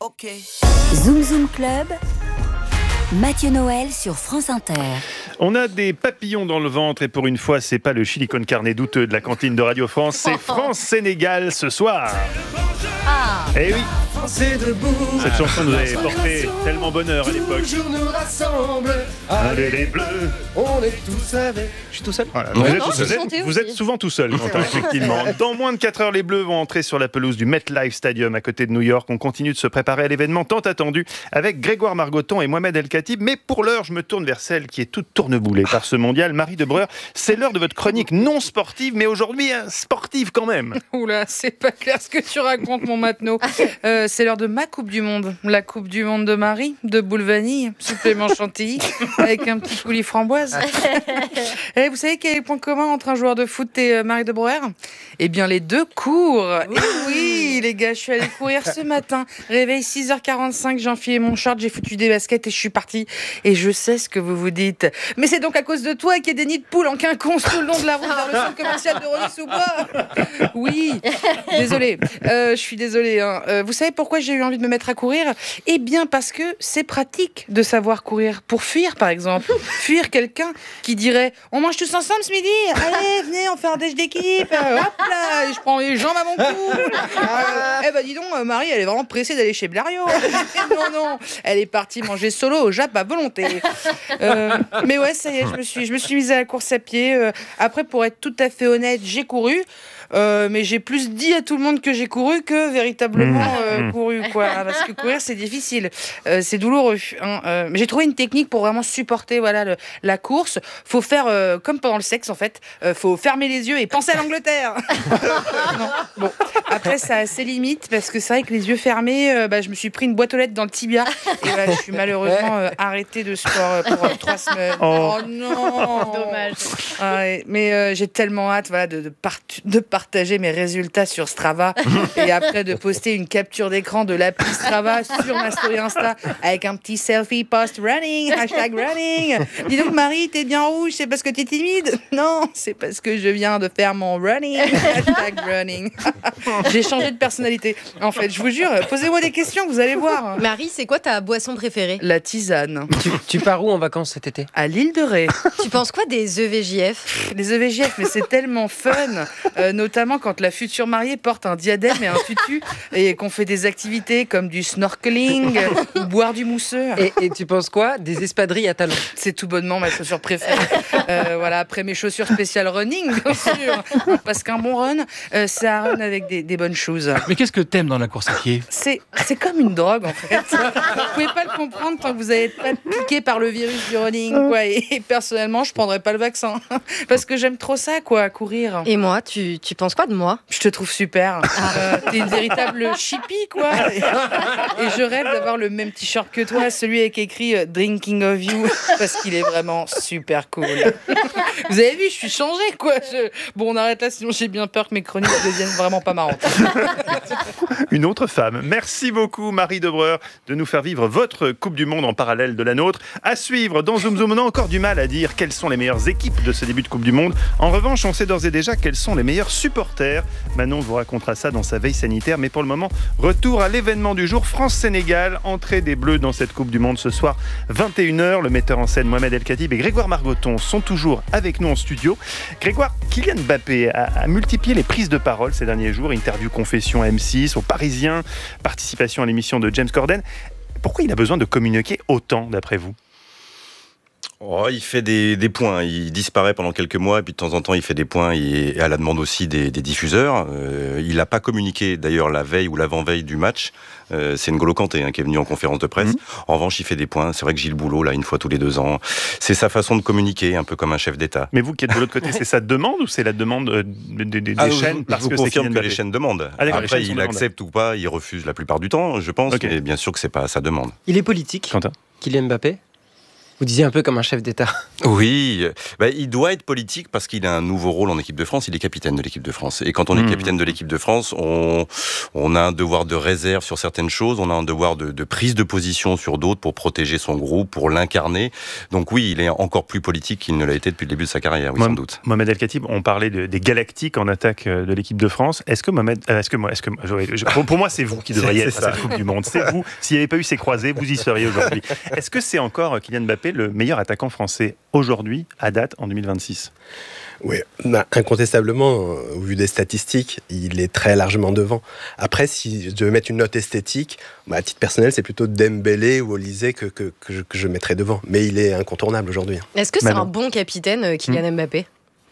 Ok. Zoom Zoom Club, Mathieu Noël sur France Inter. On a des papillons dans le ventre et pour une fois, c'est pas le chili con carne douteux de la cantine de Radio France, c'est France-Sénégal ce soir. Eh oui, C'est debout. cette chanson nous avait porté tellement bonheur à l'époque. Toujours nous rassemble. Allez les bleus. On est tous avec. Je suis tout seul. Voilà, chanté vous aussi. êtes souvent tout seul, Quentin, effectivement. Dans moins de 4 heures, les Bleus vont entrer sur la pelouse du MetLife Stadium à côté de New York. On continue de se préparer à l'événement tant attendu avec Grégoire Margoton et Mohamed El Khatib. Mais pour l'heure, je me tourne vers celle qui est toute tourneboulée par ce mondial, Marie de Breuer. C'est l'heure de votre chronique non sportive, mais aujourd'hui sportive quand même. Oula, c'est pas clair ce que tu racontes, mon Matno. C'est l'heure de ma Coupe du Monde. La Coupe du Monde de Marie, de boule vanille, supplément chantilly, avec un petit coulis framboise. Et vous savez quel est le point commun entre un joueur de foot et Marie de Breuer ? Eh bien, les deux courent. Et oui, les gars, je suis allée courir ce matin. Réveil 6h45, j'ai enfilé mon short, j'ai foutu des baskets et je suis partie. Et je sais ce que vous vous dites. Mais c'est donc à cause de toi qu'il y a des nids de poules en quinconce tout le long de la route vers le centre commercial de Rony-sous-Bois. Oui, désolée. Je suis désolée. Vous savez pourquoi j'ai eu envie de me mettre à courir ? Eh bien, parce que c'est pratique de savoir courir. Pour fuir, par exemple. Fuir quelqu'un qui dirait « On mange tous ensemble ce midi ? Allez, venez, on fait un déj d'équipe. Hop là, et je prends les jambes à mon cou. » Eh ben, dis donc, Marie, elle est vraiment pressée d'aller chez Blériot. Non, elle est partie manger solo au Jap à volonté. Mais ouais, ça y est, je me suis mise à la course à pied. Après, pour être tout à fait honnête, j'ai couru. Mais j'ai plus dit à tout le monde que j'ai couru que véritablement couru, quoi. Parce que courir, c'est difficile. C'est douloureux. Hein. Mais j'ai trouvé une technique pour vraiment supporter la course. Faut faire comme pendant le sexe, en fait. Faut fermer les yeux et penser à l'Angleterre. Non. Bon. Après, ça a ses limites parce que c'est vrai que les yeux fermés, je me suis pris une boîte aux lettres dans le tibia. Et je suis malheureusement arrêtée de sport pour 3 semaines. Oh non. Dommage. Ouais, mais j'ai tellement hâte de partager mes résultats sur Strava et après de poster une capture d'écran de l'appli Strava sur ma story Insta avec un petit selfie post-running, #running. Dis donc Marie, t'es bien rouge, c'est parce que t'es timide ? Non, c'est parce que je viens de faire mon running, #running. J'ai changé de personnalité. En fait, je vous jure, posez-moi des questions, vous allez voir. Marie, c'est quoi ta boisson préférée ? La tisane. Tu pars où en vacances cet été ? À l'île de Ré. Tu penses quoi des EVJF ? Les EVJF, mais c'est tellement fun, notamment quand la future mariée porte un diadème et un tutu et qu'on fait des activités comme du snorkeling ou boire du mousseux. Et tu penses quoi des espadrilles à talons ? C'est tout bonnement ma chaussure préférée. Après mes chaussures spéciales running, bien sûr, parce qu'un bon run, c'est un run avec des bonnes choses. Mais qu'est-ce que t'aimes dans la course à pied ? C'est comme une drogue, en fait. Vous pouvez pas le comprendre tant que vous n'êtes pas piqué par le virus du running, quoi. Et personnellement, je prendrais pas le vaccin parce que j'aime trop ça, quoi, courir. Et moi, tu penses quoi de moi ? Je te trouve super. T'es une véritable chippie, quoi. Et je rêve d'avoir le même t-shirt que toi, celui avec écrit Drinking of You, parce qu'il est vraiment super cool. Vous avez vu, je suis changée, quoi. Bon, on arrête là, sinon j'ai bien peur que mes chroniques deviennent vraiment pas marrantes. Une autre femme. Merci beaucoup, Marie de Breuer, de nous faire vivre votre Coupe du Monde en parallèle de la nôtre. À suivre dans Zoom Zoom. On a encore du mal à dire quelles sont les meilleures équipes de ce début de Coupe du Monde. En revanche, on sait d'ores et déjà quels sont les meilleurs supporters. Manon vous racontera ça dans sa veille sanitaire. Mais pour le moment, retour à l'événement du jour. France-Sénégal, entrée des Bleus dans cette Coupe du Monde ce soir, 21h. Le metteur en scène Mohamed El Khatib et Grégoire Margoton sont toujours avec nous en studio. Grégoire, Kylian Mbappé a multiplié les prises de parole ces derniers jours. Interview confession à M6, aux Parisiens, participation à l'émission de James Corden. Pourquoi il a besoin de communiquer autant, d'après vous ? Il fait des points. Il disparaît pendant quelques mois et puis de temps en temps il fait des points et à la demande aussi des diffuseurs. Il n'a pas communiqué d'ailleurs la veille ou l'avant-veille du match. C'est N'Golo Kanté qui est venu en conférence de presse. En revanche, il fait des points. C'est vrai que Gilles Boulot, là, une fois tous les 2 ans. C'est sa façon de communiquer, un peu comme un chef d'État. Mais vous qui êtes de l'autre côté, c'est sa demande ou c'est la demande des chaînes Je vous confirme que les chaînes demandent. Après, il accepte ou pas, il refuse la plupart du temps, je pense. Okay. Mais bien sûr que c'est pas à sa demande. Il est politique, Quentin. Kylian Mbappé ? Vous disiez un peu comme un chef d'État. Oui, il doit être politique parce qu'il a un nouveau rôle en équipe de France. Il est capitaine de l'équipe de France. Et quand on est capitaine de l'équipe de France, on a un devoir de réserve sur certaines choses, on a un devoir de prise de position sur d'autres pour protéger son groupe, pour l'incarner. Donc oui, il est encore plus politique qu'il ne l'a été depuis le début de sa carrière, oui, sans doute. Mohamed El Khatib, on parlait des Galactiques en attaque de l'équipe de France. Pour moi, c'est vous qui devriez être à cette Coupe du Monde. C'est vous. S'il n'y avait pas eu ces croisés, vous y seriez aujourd'hui. Est-ce que c'est encore Kylian Mbappé le meilleur attaquant français aujourd'hui, à date, en 2026 ? Oui, incontestablement, au vu des statistiques, il est très largement devant. Après, si je devais mettre une note esthétique, à titre personnel, c'est plutôt Dembélé ou Olysée que je mettrais devant. Mais il est incontournable aujourd'hui. Est-ce que c'est un bon capitaine, Kylian Mbappé ?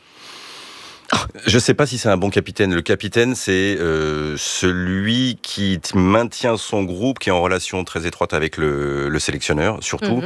Je ne sais pas si c'est un bon capitaine. Le capitaine, c'est celui qui maintient son groupe, qui est en relation très étroite avec le sélectionneur, surtout,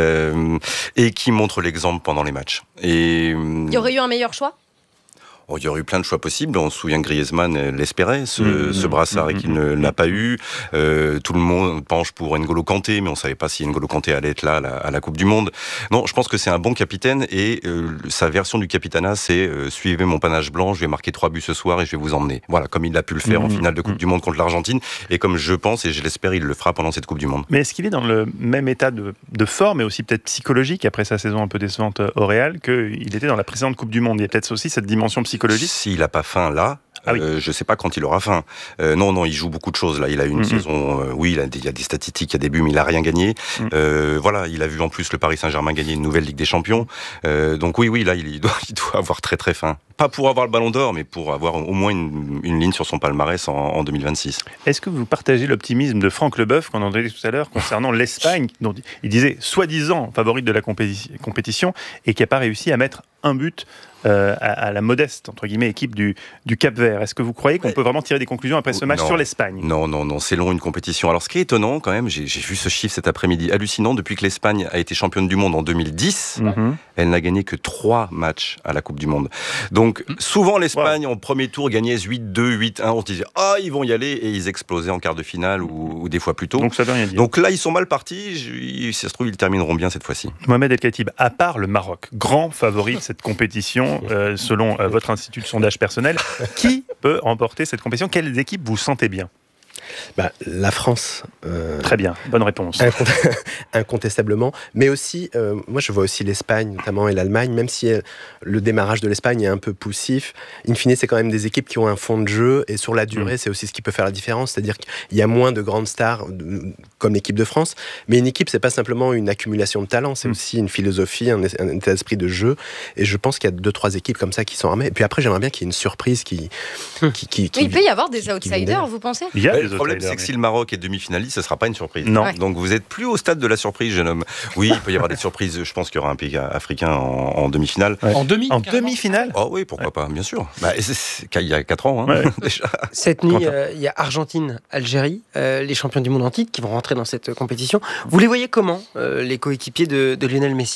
et qui montre l'exemple pendant les matchs. Et, il y aurait eu un meilleur choix ? il y aurait eu plein de choix possibles. On se souvient que Griezmann l'espérait, ce brassard, et qu'il ne l'a pas eu. Tout le monde penche pour N'Golo Kanté, mais on ne savait pas si N'Golo Kanté allait être là à la Coupe du Monde. Non, je pense que c'est un bon capitaine, et sa version du capitanat, c'est suivez mon panache blanc, je vais marquer 3 buts ce soir et je vais vous emmener. Voilà, comme il a pu le faire en finale de Coupe du Monde contre l'Argentine, et comme je pense et je l'espère, il le fera pendant cette Coupe du Monde. Mais est-ce qu'il est dans le même état de forme, et aussi peut-être psychologique, après sa saison un peu décevante au Real, qu'il était dans la précédente Coupe du Monde ? Il y a peut-être aussi cette dimension psychologique. S'il n'a pas faim là, je ne sais pas quand il aura faim. Non, il joue beaucoup de choses là. Il a eu une saison, il y a des statistiques, il y a des buts, mais il n'a rien gagné. Voilà, il a vu en plus le Paris Saint-Germain gagner une nouvelle Ligue des Champions. Donc oui, là, il doit avoir très très faim. Pas pour avoir le Ballon d'Or, mais pour avoir au moins une ligne sur son palmarès en 2026. Est-ce que vous partagez l'optimisme de Franck Leboeuf, qu'on entendait tout à l'heure, concernant l'Espagne, dont il disait soi-disant favorite de la compétition, et qui n'a pas réussi à mettre un but à la modeste, entre guillemets, équipe du Cap-Vert. Est-ce que vous croyez qu'on peut vraiment tirer des conclusions après ce match sur l'Espagne ? Non, c'est long une compétition. Alors ce qui est étonnant quand même, j'ai vu ce chiffre cet après-midi, hallucinant, depuis que l'Espagne a été championne du monde en 2010, elle n'a gagné que 3 matchs à la Coupe du Monde. Donc souvent l'Espagne en premier tour gagnait 8-2, 8-1, on se disait ils vont y aller, et ils explosaient en quart de finale ou des fois plus tôt. Donc ça veut rien dire. Donc là ils sont mal partis, si ça se trouve ils termineront bien cette fois-ci. Mohamed El Khatib, à part le Maroc, grand favori de cette compétition, selon votre institut de sondage personnel, qui peut remporter cette compétition ? Quelles équipes vous sentez bien ? La France. Très bien, bonne réponse. Incontestablement. Mais aussi, moi je vois aussi l'Espagne notamment, et l'Allemagne, même si le démarrage de l'Espagne est un peu poussif, in fine c'est quand même des équipes qui ont un fond de jeu, et sur la durée c'est aussi ce qui peut faire la différence, c'est-à-dire qu'il y a moins de grandes stars comme l'équipe de France, mais une équipe c'est pas simplement une accumulation de talents, c'est aussi une philosophie, un état d'esprit de jeu, et je pense qu'il y a 2-3 équipes comme ça qui sont armées, et puis après j'aimerais bien qu'il y ait une surprise qui il peut y avoir des outsiders, vous pensez ? Il y a des le problème, c'est que si le Maroc est demi-finaliste, ce ne sera pas une surprise. Non. Ouais. Donc vous n'êtes plus au stade de la surprise, jeune homme. Oui, il peut y avoir des surprises. Je pense qu'il y aura un pays africain en demi-finale. Ouais. En demi-finale ? Oh oui, pourquoi pas, bien sûr. Il y a 4 ans, déjà. Cette nuit, il y a Argentine-Algérie, les champions du monde en titre qui vont rentrer dans cette compétition. Vous les voyez comment, les coéquipiers de Lionel Messi ?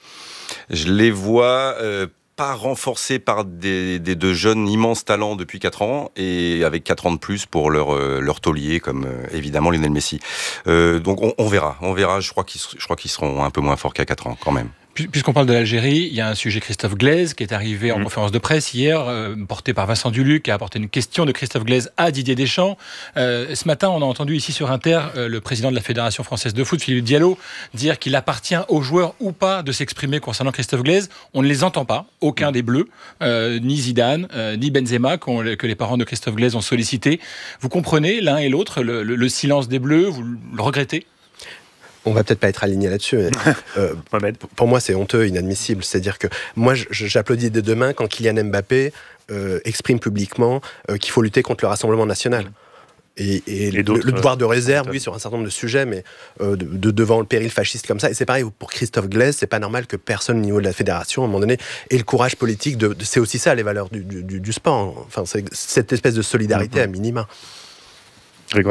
Je les vois pas renforcés par de jeunes immenses talents depuis 4 ans, et avec 4 ans de plus pour leur taulier, comme évidemment Lionel Messi. Donc on verra. Je crois qu'ils seront un peu moins forts qu'à 4 ans quand même. Puisqu'on parle de l'Algérie, il y a un sujet Christophe Glaise qui est arrivé en conférence de presse hier, porté par Vincent Duluc, qui a apporté une question de Christophe Glaise à Didier Deschamps. Ce matin, on a entendu ici sur Inter le président de la Fédération française de foot, Philippe Diallo, dire qu'il appartient aux joueurs ou pas de s'exprimer concernant Christophe Glaise. On ne les entend pas, aucun des Bleus, ni Zidane, ni Benzema, que les parents de Christophe Glaise ont sollicité. Vous comprenez l'un et l'autre, le silence des Bleus, vous le regrettez ? On va peut-être pas être aligné là-dessus. Mais, pour moi, c'est honteux, inadmissible. C'est-à-dire que moi, j'applaudis dès demain quand Kylian Mbappé exprime publiquement qu'il faut lutter contre le Rassemblement national. Et le devoir de réserve, oui, sur un certain nombre de sujets, mais devant le péril fasciste comme ça. Et c'est pareil pour Christophe Glaise, c'est pas normal que personne au niveau de la fédération, à un moment donné, ait le courage politique c'est aussi ça, les valeurs du sport. Enfin, c'est cette espèce de solidarité à minima. Grégoire ?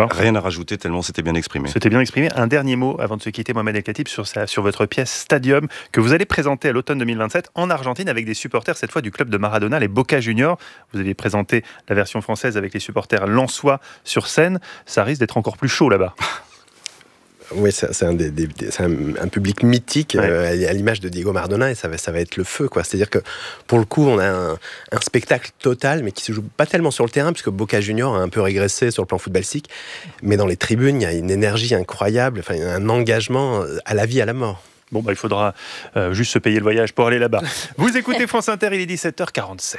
Rien à rajouter tellement c'était bien exprimé. C'était bien exprimé. Un dernier mot avant de se quitter, Mohamed El Khatib, sur votre pièce Stadium que vous allez présenter à l'automne 2027 en Argentine avec des supporters, cette fois du club de Maradona, les Boca Juniors. Vous avez présenté la version française avec les supporters lensois sur scène. Ça risque d'être encore plus chaud là-bas. Oui, c'est un public mythique à l'image de Diego Maradona, et ça va être le feu, quoi. C'est-à-dire que pour le coup, on a un spectacle total, mais qui se joue pas tellement sur le terrain, puisque Boca Juniors a un peu régressé sur le plan footballistique, mais dans les tribunes, il y a une énergie incroyable, enfin, un engagement à la vie, à la mort. Bon, il faudra juste se payer le voyage pour aller là-bas. Vous écoutez France Inter, il est 17h47.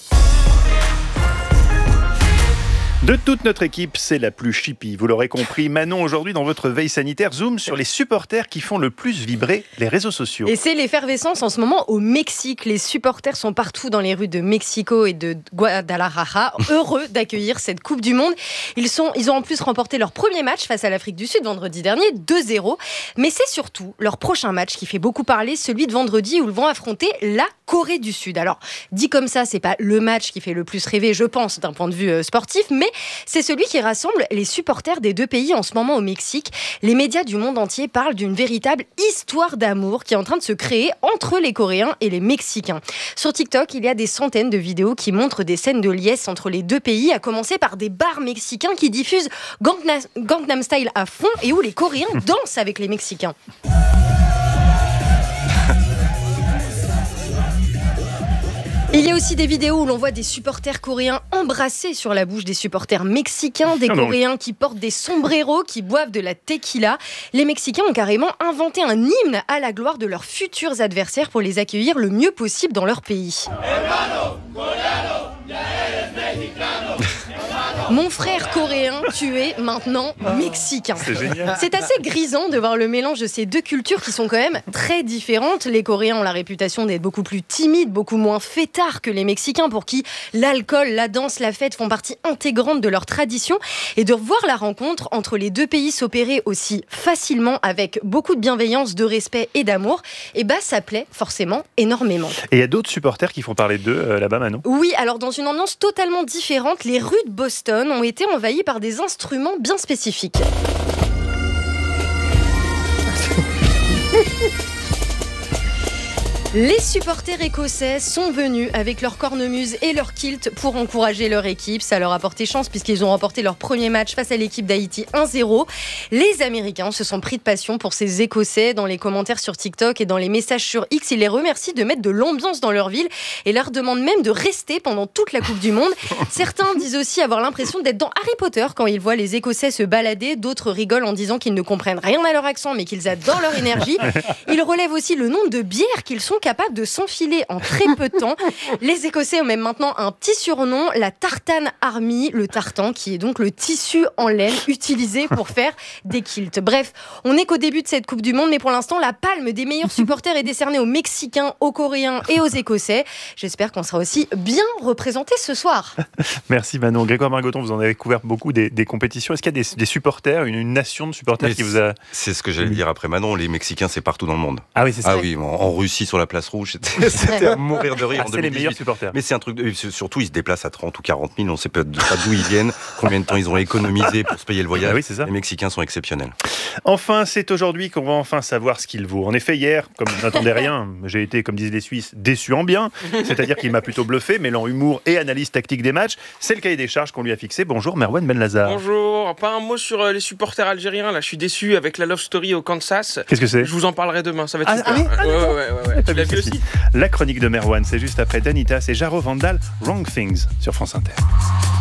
De toute notre équipe, c'est la plus chippie. Vous l'aurez compris, Manon, aujourd'hui, dans votre veille sanitaire, zoom sur les supporters qui font le plus vibrer les réseaux sociaux. Et c'est l'effervescence en ce moment au Mexique. Les supporters sont partout dans les rues de Mexico et de Guadalajara, heureux d'accueillir cette Coupe du Monde. Ils ont en plus remporté leur premier match face à l'Afrique du Sud vendredi dernier, 2-0. Mais c'est surtout leur prochain match qui fait beaucoup parler, celui de vendredi où ils vont affronter la Corée du Sud. Alors, dit comme ça, c'est pas le match qui fait le plus rêver, je pense, d'un point de vue sportif, mais c'est celui qui rassemble les supporters des deux pays en ce moment au Mexique. Les médias du monde entier parlent d'une véritable histoire d'amour qui est en train de se créer entre les Coréens et les Mexicains. Sur TikTok, il y a des centaines de vidéos qui montrent des scènes de liesse entre les deux pays, à commencer par des bars mexicains qui diffusent Gangnam Style à fond et où les Coréens dansent avec les Mexicains. Il y a aussi des vidéos où l'on voit des supporters coréens embrassés sur la bouche des supporters mexicains, des Coréens qui portent des sombreros, qui boivent de la tequila. Les Mexicains ont carrément inventé un hymne à la gloire de leurs futurs adversaires pour les accueillir le mieux possible dans leur pays. Mon frère coréen, tu es maintenant mexicain. C'est génial. C'est assez grisant de voir le mélange de ces deux cultures qui sont quand même très différentes. Les Coréens ont la réputation d'être beaucoup plus timides, beaucoup moins fêtards que les Mexicains, pour qui l'alcool, la danse, la fête font partie intégrante de leur tradition. Et de voir la rencontre entre les deux pays s'opérer aussi facilement, avec beaucoup de bienveillance, de respect et d'amour, ça plaît forcément énormément. Et il y a d'autres supporters qui font parler d'eux là-bas, Manon ? Oui, alors dans une ambiance totalement différente, les rues de Boston ont été envahies par des instruments bien spécifiques. Les supporters écossais sont venus avec leurs cornemuses et leurs kilts pour encourager leur équipe. Ça leur a porté chance puisqu'ils ont remporté leur premier match face à l'équipe d'Haïti 1-0. Les Américains se sont pris de passion pour ces Écossais. Dans les commentaires sur TikTok et dans les messages sur X, ils les remercient de mettre de l'ambiance dans leur ville et leur demandent même de rester pendant toute la Coupe du Monde. Certains disent aussi avoir l'impression d'être dans Harry Potter quand ils voient les Écossais se balader. D'autres rigolent en disant qu'ils ne comprennent rien à leur accent mais qu'ils adorent leur énergie. Ils relèvent aussi le nombre de bières qu'ils sont capables de s'enfiler en très peu de temps. Les Écossais ont même maintenant un petit surnom, la Tartan Army, le tartan qui est donc le tissu en laine utilisé pour faire des kilts. Bref, on n'est qu'au début de cette Coupe du Monde, mais pour l'instant, la palme des meilleurs supporters est décernée aux Mexicains, aux Coréens et aux Écossais. J'espère qu'on sera aussi bien représentés ce soir. Merci Manon. Grégoire Margoton, vous en avez couvert beaucoup des compétitions. Est-ce qu'il y a des supporters, une nation de supporters qui vous a... C'est ce que j'allais dire après Manon, les Mexicains, c'est partout dans le monde. Ah oui, c'est ça. Ah oui, en Russie, sur la place rouge, c'était à mourir de rire en 2018. C'est les meilleurs supporters. Mais c'est un truc, surtout ils se déplacent à 30 ou 40 000, on ne sait pas d'où ils viennent, combien de temps ils ont économisé pour se payer le voyage. Ah oui, c'est ça. Les Mexicains sont exceptionnels. Enfin, c'est aujourd'hui qu'on va enfin savoir ce qu'il vaut. En effet, hier, comme je n'attendais rien, j'ai été, comme disent les Suisses, déçu en bien. C'est-à-dire qu'il m'a plutôt bluffé, mêlant humour et analyse tactique des matchs. C'est le cahier des charges qu'on lui a fixé. Bonjour Merwan Benlazar. Bonjour. Pas un mot sur les supporters algériens. Là, je suis déçu avec la love story au Kansas. Qu'est-ce que c'est ? Je vous en parlerai demain. Ça va être super. Ouais. Tu l'as vu aussi ? La chronique de Merwan, c'est juste après Danitas et Jaro Vandal, Wrong Things sur France Inter.